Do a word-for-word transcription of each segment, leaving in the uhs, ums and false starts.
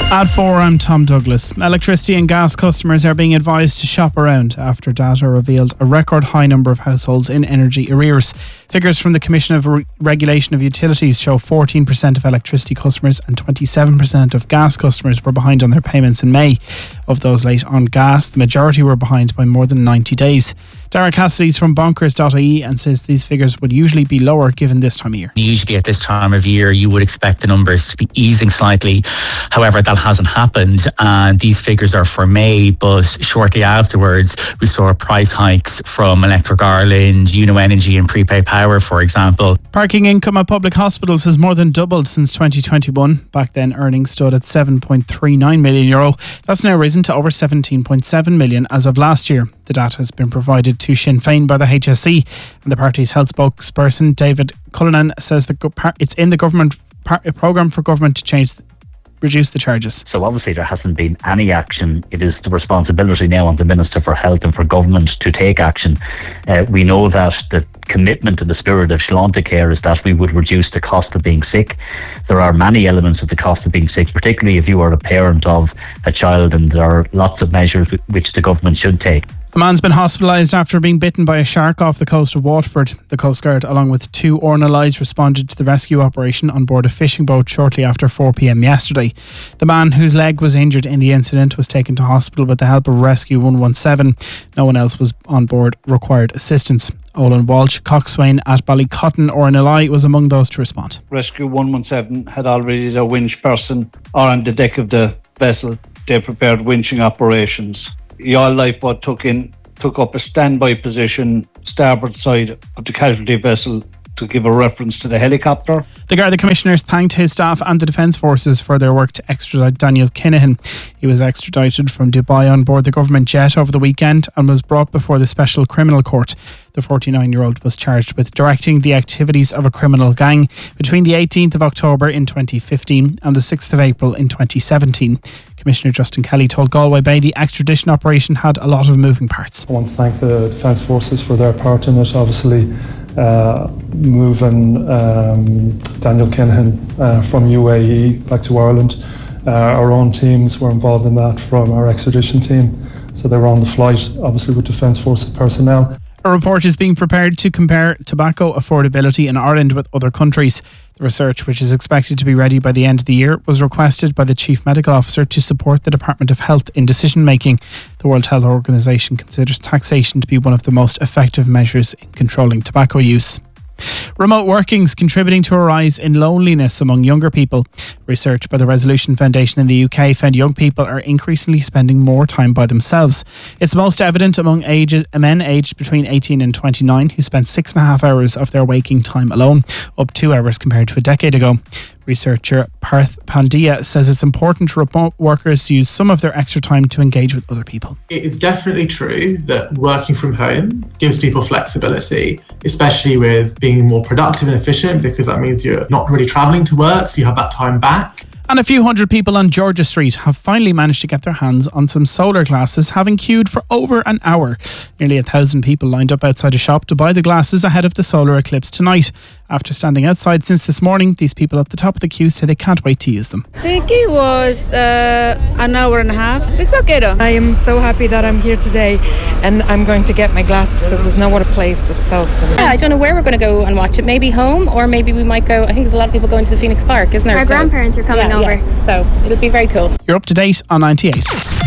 At four, I'm Tom Douglas. Electricity and gas customers are being advised to shop around after data revealed a record high number of households in energy arrears. Figures from the Commission of Re- Regulation of Utilities show fourteen percent of electricity customers and twenty-seven percent of gas customers were behind on their payments in May. Of those late on gas, the majority were behind by more than ninety days. Dara Cassidy's from bonkers dot I E and says these figures would usually be lower given this time of year. Usually at this time of year you would expect the numbers to be easing slightly. However, that hasn't happened, and these figures are for May, but shortly afterwards we saw price hikes from Electric Ireland, Uno Energy and Prepaid Power, for example. Parking income at public hospitals has more than doubled since twenty twenty-one. Back then earnings stood at seven point three nine million euro. That's now risen to over seventeen point seven million as of last year. The data has been provided to Sinn Féin by the H S E, and the party's health spokesperson David Cullinan says that it's in the government programme for government to change reduce the charges. So obviously there hasn't been any action. It is the responsibility now on the Minister for Health and for government to take action. Uh, we know that the commitment and the spirit of Sláinte Care is that we would reduce the cost of being sick. There are many elements of the cost of being sick, particularly if you are a parent of a child, and there are lots of measures which the government should take. A man's been hospitalised after being bitten by a shark off the coast of Waterford. The Coast Guard, along with two Ornalides, responded to the rescue operation on board a fishing boat shortly after four p.m. yesterday. The man, whose leg was injured in the incident, was taken to hospital with the help of Rescue one one seven. No one else was on board required assistance. Olin Walsh, coxswain at Ballycotton Ornalide, was among those to respond. Rescue one one seven had already the winch person on the deck of the vessel. They prepared winching operations. Your lifeboat took in, took up a standby position starboard side of the casualty vessel to give a reference to the helicopter. The Garda Commissioners thanked his staff and the Defence Forces for their work to extradite Daniel Kinahan. He was extradited from Dubai on board the government jet over the weekend and was brought before the Special Criminal Court. The forty-nine-year-old was charged with directing the activities of a criminal gang between the eighteenth of October in twenty fifteen and the sixth of April in twenty seventeen. Commissioner Justin Kelly told Galway Bay the extradition operation had a lot of moving parts. I want to thank the Defence Forces for their part in it. Obviously, uh, moving um, Daniel Kinahan uh, from U A E back to Ireland. Uh, our own teams were involved in that from our extradition team. So they were on the flight, obviously with Defence Forces personnel. A report is being prepared to compare tobacco affordability in Ireland with other countries. The research, which is expected to be ready by the end of the year, was requested by the Chief Medical Officer to support the Department of Health in decision making. The World Health Organization considers taxation to be one of the most effective measures in controlling tobacco use. Remote working's contributing to a rise in loneliness among younger people. Research by the Resolution Foundation in the U K found young people are increasingly spending more time by themselves. It's most evident among age, men aged between eighteen and twenty-nine who spent six and a half hours of their waking time alone, up two hours compared to a decade ago. Researcher Parth Pandya says it's important remote workers use some of their extra time to engage with other people. It is definitely true that working from home gives people flexibility, especially with being more productive and efficient, because that means you're not really travelling to work, so you have that time back. And a few hundred people on Georgia Street have finally managed to get their hands on some solar glasses, having queued for over an hour. Nearly a thousand people lined up outside a shop to buy the glasses ahead of the solar eclipse tonight. After standing outside since this morning, these people at the top of the queue say they can't wait to use them. The queue was uh, an hour and a half. It's okay though. I am so happy that I'm here today and I'm going to get my glasses because there's no other place that sells them. Yeah, I don't know where we're going to go and watch it. Maybe home, or maybe we might go. I think there's a lot of people going to the Phoenix Park, isn't there? Our so, grandparents are coming yeah, over. Yeah. So it'll be very cool. You're up to date on ninety-eight.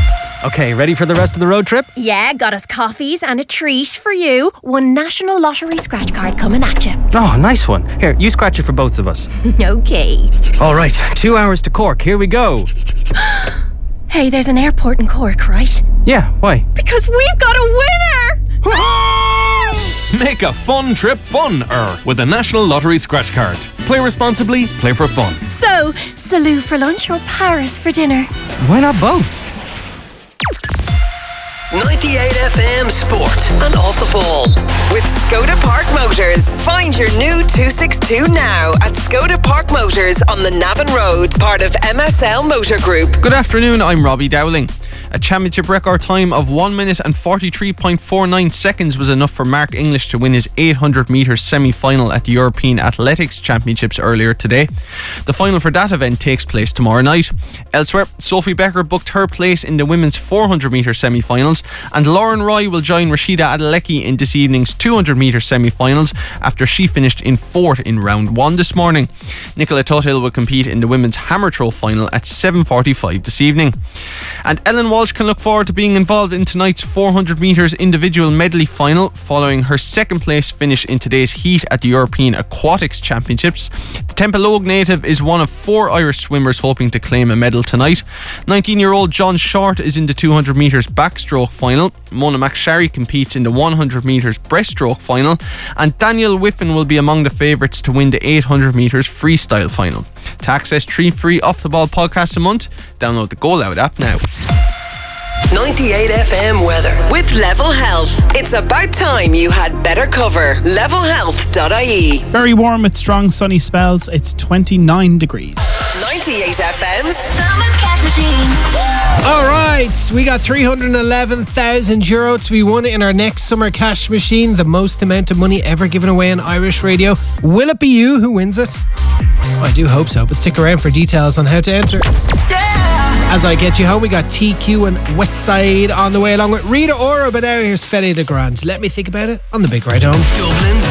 Okay, ready for the rest of the road trip? Yeah, got us coffees and a treat for you. One National Lottery scratch card coming at you. Oh, nice one. Here, you scratch it for both of us. Okay. All right, two hours to Cork. Here we go. Hey, there's an airport in Cork, right? Yeah, why? Because we've got a winner! Make a fun trip fun-er with a National Lottery scratch card. Play responsibly, play for fun. So, Salou for lunch or Paris for dinner? Why not both? ninety-eight F M Sport and Off the Ball with Skoda Park Motors. Find your new two sixty-two now at Skoda Park Motors on the Navan Road, part of M S L Motor Group. Good afternoon, I'm Robbie Dowling. A championship record time of one minute and forty-three point four nine seconds was enough for Mark English to win his eight hundred metres semi-final at the European Athletics Championships earlier today. The final for that event takes place tomorrow night. Elsewhere, Sophie Becker booked her place in the women's four hundred metre semi-finals, and Lauren Roy will join Rashida Adelecki in this evening's two hundred metre semi-finals after she finished in fourth in round one this morning. Nicola Tuthill will compete in the women's hammer throw final at seven forty-five this evening. And Ellen Walsh can look forward to being involved in tonight's four hundred metres individual medley final following her second place finish in today's heat at the European Aquatics Championships. The Templeogue native is one of four Irish swimmers hoping to claim a medal tonight. nineteen year old John Short is in the two hundred metres backstroke final. Mona McSharry competes in the one hundred metres breaststroke final, and Daniel Whiffen will be among the favourites to win the eight hundred metres freestyle final. To access three free Off The Ball podcasts a month, download the Go Loud app now. ninety-eight F M weather with Level Health. It's about time you had better cover. level health dot I E. Very warm with strong sunny spells. It's twenty-nine degrees. ninety-eight F M's Summer Cash Machine. All right, we got three hundred eleven thousand euro to be won in our next Summer Cash Machine, the most amount of money ever given away on Irish radio. Will it be you who wins it? I do hope so, but stick around for details on how to enter. As I get you home, we got T Q and Westside on the way, along with Rita Ora. But now here's Fede de Grand. Let me think about it on the Big Ride Home. Dublin's